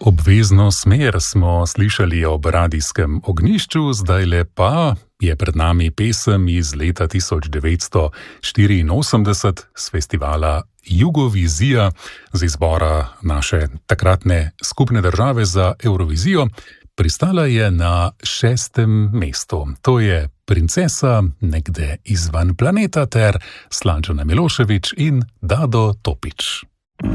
Obvezno smer smo slišali ob radijskem ognjišču, zdajle pa je pred nami pesem iz leta 1984 s festivala Jugovizija z izbora naše takratne skupne države za Eurovizijo. Pristala je na 6. mestu. To je Princesa nekde izvan planeta ter Slanđana Milošević in Dado Topić.